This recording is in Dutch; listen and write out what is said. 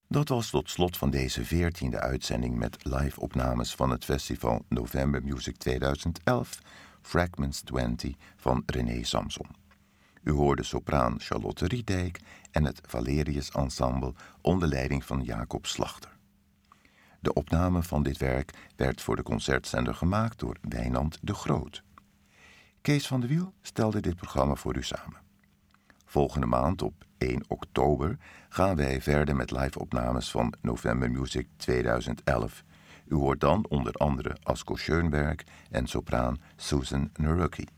Dat was tot slot van deze 14e uitzending met live-opnames van het festival November Music 2011, Fragments 20 van René Samson. U hoorde sopraan Charlotte Riedijk en het Valerius Ensemble onder leiding van Jacob Slachter. De opname van dit werk werd voor de concertzender gemaakt door Wijnand de Groot. Kees van de Wiel stelde dit programma voor u samen. Volgende maand op 1 oktober gaan wij verder met live-opnames van November Music 2011. U hoort dan onder andere Asko Schoenberg en sopraan Susan Narucki.